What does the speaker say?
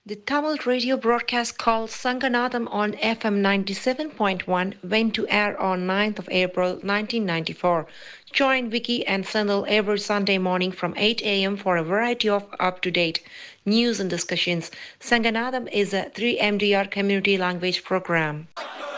The Tamil radio broadcast called Sanganadam on FM 97.1 went to air on 9th of April 1994. Join Vicky and Sandal every Sunday morning from 8 a.m. for a variety of up-to-date news and discussions. Sanganadam is a 3 MDR community language program.